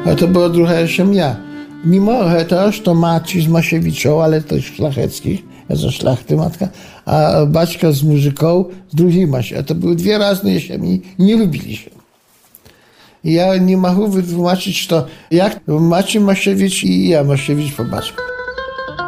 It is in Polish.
A to była druga ziemia. Mimo tego, że maci z Masiewiczą, ale też szlacheckich, ja ze szlachty matka, a baćka z muzyką z drugiej Masi. A to były dwie różne ziemi i nie lubili się. I ja nie mogę wytłumaczyć to, jak Maciej Masiewicz i ja Masiewicz po baćku.